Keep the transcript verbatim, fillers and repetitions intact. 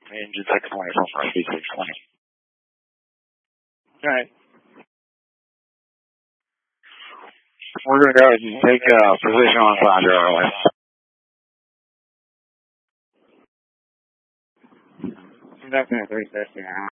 Engine six twenty from front, B six twenty. Alright. We're going to go ahead and take uh, position on five zero west. Definitely three fifty now.